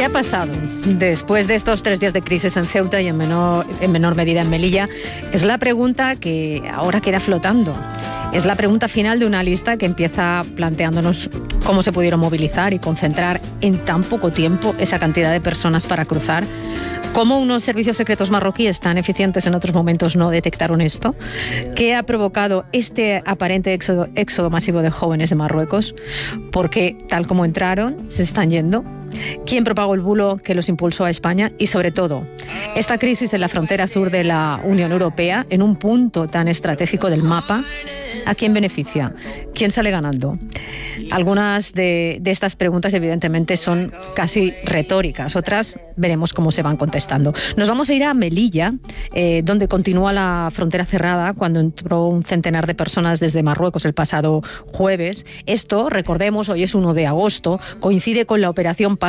¿Qué ha pasado después de estos 3 días de crisis en Ceuta y en menor medida en Melilla? Es la pregunta que ahora queda flotando. Es la pregunta final de una lista que empieza planteándonos cómo se pudieron movilizar y concentrar en tan poco tiempo esa cantidad de personas para cruzar. ¿Cómo unos servicios secretos marroquíes tan eficientes en otros momentos no detectaron esto? ¿Qué ha provocado este aparente éxodo masivo de jóvenes de Marruecos? Porque, tal como entraron, se están yendo. ¿Quién propagó el bulo que los impulsó a España? Y, sobre todo, esta crisis en la frontera sur de la Unión Europea, en un punto tan estratégico del mapa, ¿a quién beneficia? ¿Quién sale ganando? Algunas de estas preguntas, evidentemente, son casi retóricas. Otras veremos cómo se van contestando. Nos vamos a ir a Melilla, donde continúa la frontera cerrada cuando entró un centenar de personas desde Marruecos el pasado jueves. Esto, recordemos, hoy es 1 de agosto, coincide con la operación